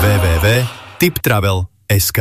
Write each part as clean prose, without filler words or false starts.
www.tiptravel.sk.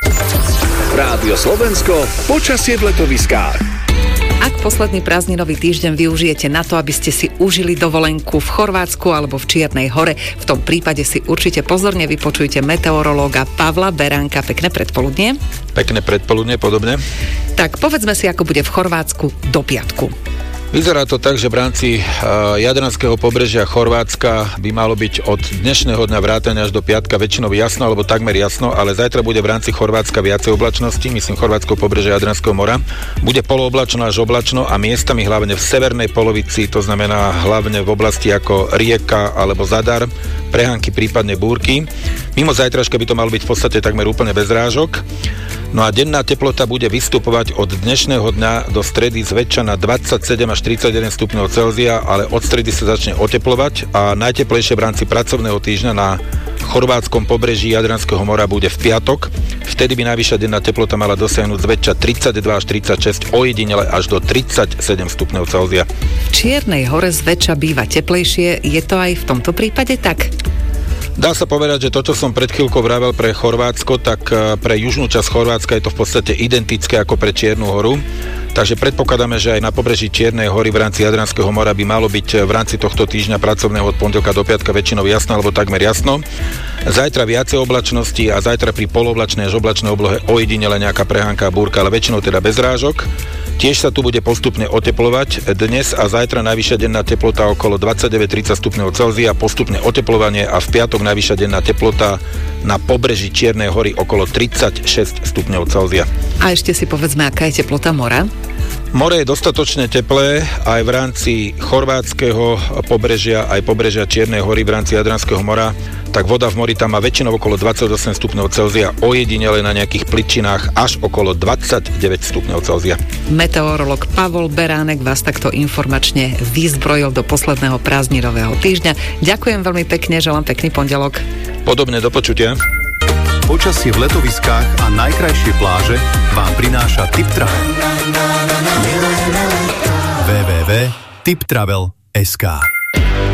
Rádio Slovensko, počasie v letoviskách. Ak posledný prázdninový týždeň využijete na to, aby ste si užili dovolenku v Chorvátsku alebo v Čiernej Hore, v tom prípade si určite pozorne vypočujte meteorológa Pavla Beránka. Pekné predpoludnie. Pekné predpoludnie, podobne. Tak povedzme si, ako bude v Chorvátsku do piatku. Vyzerá to tak, že v rámci jadranského pobrežia Chorvátska by malo byť od dnešného dňa vrátane až do piatka väčšinou jasno, alebo takmer jasno, ale zajtra bude v rámci Chorvátska viacej oblačnosti, myslím chorvátsko pobrežia Jadranského mora. Bude polooblačno až oblačno a miestami hlavne v severnej polovici, to znamená hlavne v oblasti ako Rijeka alebo Zadar, prehánky, prípadne búrky. Mimo zajtražka by to malo byť v podstate takmer úplne bez rážok. No a denná teplota bude vystupovať od dnešného dňa do stredy zväčša na 27 až 31 stupňov Celzia, ale od stredy sa začne oteplovať a najteplejšie v rámci pracovného týždňa na chorvátskom pobreží Jadranského mora bude v piatok. Vtedy by najvyššia denná teplota mala dosiahnuť zväčša 32 až 36, ojedinele až do 37 stupňov Celzia. V Čiernej Hore zväčša býva teplejšie, je to aj v tomto prípade tak? Dá sa povedať, že to, čo som pred chvíľkou vravel pre Chorvátsko, tak pre južnú časť Chorvátska je to v podstate identické ako pre Čiernu Horu. Takže predpokladáme, že aj na pobreží Čiernej Hory v rámci Jadranského mora by malo byť v rámci tohto týždňa pracovného od pondelka do piatka väčšinou jasno alebo takmer jasno. Zajtra viacej oblačnosti a zajtra pri polooblačnej až oblačnej oblohe ojedinele nejaká prehánka a búrka, ale väčšinou teda bez rážok. Tiež sa tu bude postupne oteplovať. Dnes a zajtra najvyššia denná teplota okolo 29-30 stupňov Celzia, postupne oteplovanie a v piatok najvyššia denná teplota na pobreží Čiernej Hory okolo 36 stupňov Celzia. A ešte si povedzme, aká je teplota mora? More je dostatočne teplé aj v rámci chorvátskeho pobrežia, aj pobrežia Čiernej Hory v rámci Jadranského mora. Tak voda v mori tam má väčšinou okolo 28 stupňov Celzia, ojedinele na nejakých pličinách až okolo 29 stupňov Celzia. Meteorológ Pavol Beránek vás takto informačne vyzbrojil do posledného prázdninového týždňa. Ďakujem veľmi pekne, želám pekný pondelok. Podobne, do počutia. Počasie v letoviskách a najkrajšie pláže vám prináša Tiptravel. www.tiptravel.sk